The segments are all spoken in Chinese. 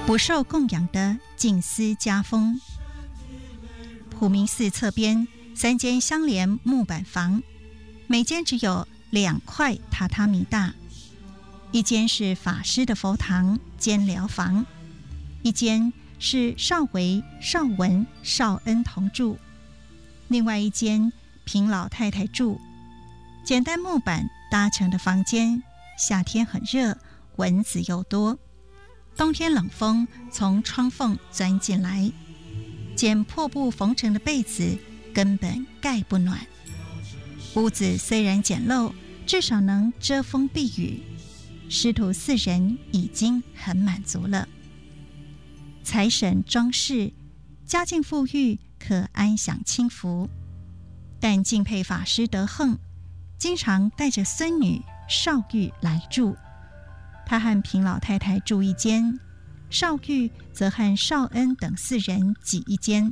不受供养的静思家风。普明寺侧边3间相连木板房，每间只有2块榻榻米大，一间是法师的佛堂兼疗房，一间是少维、少文、少恩同住，另外一间平老太太住。简单木板搭成的房间，夏天很热，蚊子又多，冬天冷风从窗缝钻进来，捡破布缝成的被子根本盖不暖。屋子虽然简陋，至少能遮风避雨，师徒4人已经很满足了。财神装饰，家境富裕，可安享清福。但敬佩法师德行，经常带着孙女少玉来住。他和平老太太住一间，少玉则和少恩等4人挤一间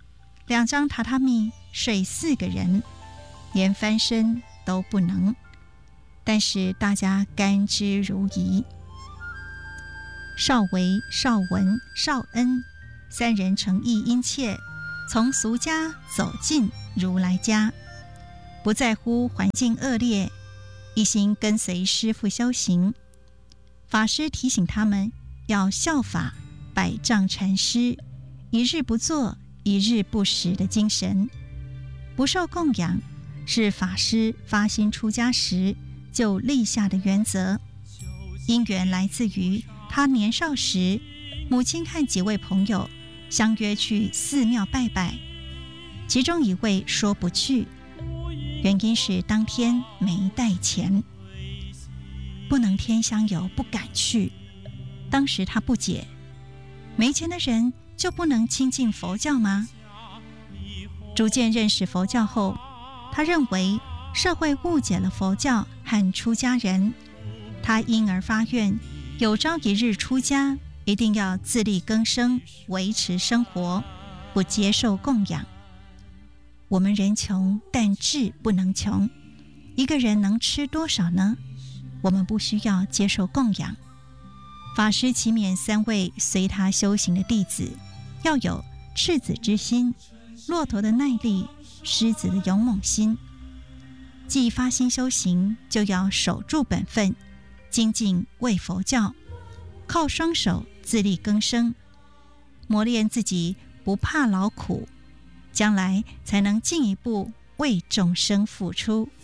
，2张榻榻米睡4个人，连翻身都不能。但是大家甘之如饴。少维、少文、少恩3人诚意殷切，从俗家走进如来家，不在乎环境恶劣，一心跟随师父修行。法师提醒他们要效法百丈禅师一日不做一日不食的精神。不受供养是法师发心出家时就立下的原则，因缘来自于他年少时，母亲和几位朋友相约去寺庙拜拜，其中一位说不去，原因是当天没带钱。不能添香油，不敢去。当时他不解，没钱的人就不能亲近佛教吗？逐渐认识佛教后，他认为社会误解了佛教和出家人，他因而发愿，有朝一日出家，一定要自力更生，维持生活，不接受供养。我们人穷，但志不能穷。一个人能吃多少呢？我们不需要接受供养。法师启勉3位随他修行的弟子，要有赤子之心、骆驼的耐力、狮子的勇猛心。既发心修行，就要守住本分，精进为佛教，靠双手自力更生，磨练自己不怕劳苦，将来才能进一步为众生付出。